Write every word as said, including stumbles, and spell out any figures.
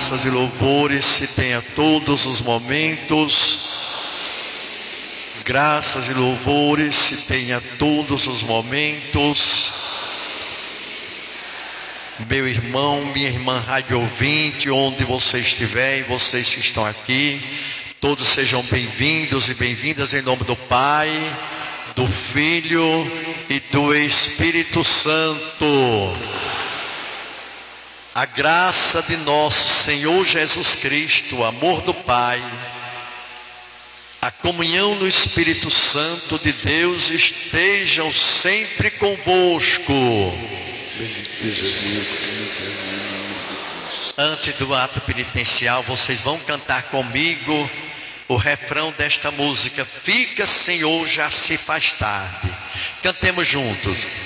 Graças e louvores se tenha todos os momentos. Graças e louvores se tenha todos os momentos. Meu irmão, minha irmã rádio ouvinte, onde você estiver e vocês que estão aqui, todos sejam bem-vindos e bem-vindas em nome do Pai, do Filho e do Espírito Santo. A graça de nosso Senhor Jesus Cristo, o amor do Pai, a comunhão do Espírito Santo de Deus estejam sempre convosco. Bendito seja Deus. Antes do ato penitencial, vocês vão cantar comigo o refrão desta música. Fica, Senhor, já se faz tarde. Cantemos juntos.